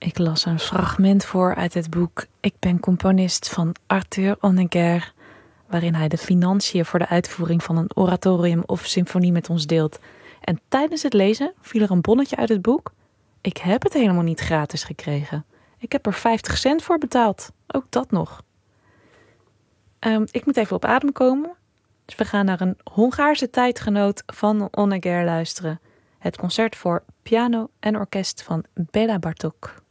Ik las een fragment voor uit het boek Ik ben componist van Arthur Honegger, waarin hij de financiën voor de uitvoering van een oratorium of symfonie met ons deelt. En tijdens het lezen viel er een bonnetje uit het boek. Ik heb het helemaal niet gratis gekregen. Ik heb er 50 cent voor betaald. Ook dat nog. Ik moet even op adem komen. Dus we gaan naar een Hongaarse tijdgenoot van Honegger luisteren. Het concert voor piano en orkest van Béla Bartók.